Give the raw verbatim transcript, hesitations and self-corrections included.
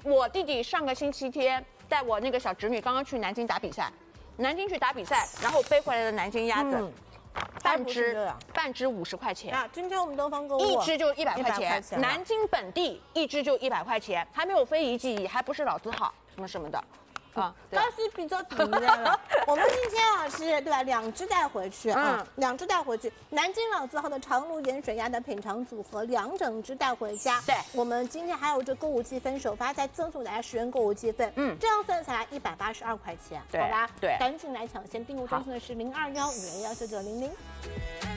我弟弟上个星期天带我那个小侄女刚刚去南京打比赛，南京去打比赛，然后背回来的南京鸭子。嗯半只半只五十块钱啊！今天我们东方购物一只就一百块钱，南京本地一只就一百块钱，还没有非遗记忆，还不是老字号什么什么的，啊， 倒是比较便宜了。我们今天啊是对吧？两只带回去啊，两只带回去。南京老字号的长芦盐水鸭的品尝组合，两整只带回家。 对， 我们今天还有这购物积分首发，再赠送大家十元购物积分。嗯，这样算下来一百八十二块钱，好吧？ 对， 赶紧来抢先，订购专线的是零二幺五零幺九九零零。